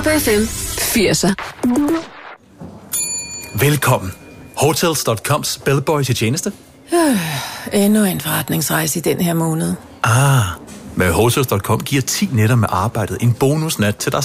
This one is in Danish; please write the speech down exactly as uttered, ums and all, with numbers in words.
Top F M firser. Velkommen. Hotels punktum coms bellboy til tjeneste. Øh, endnu en forretningsrejse i den her måned. Ah, med Hotels punktum com giver ti nætter med arbejdet en bonusnat til dig